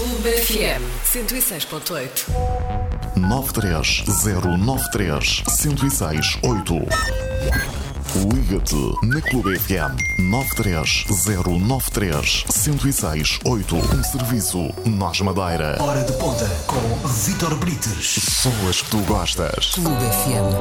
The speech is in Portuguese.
Clube FM 106.8. 93093-1068. Liga-te na Clube FM 93093-1068. Um serviço Nós Madeira. Hora de ponta com Vítor Brites. Pessoas que tu gostas. Clube FM.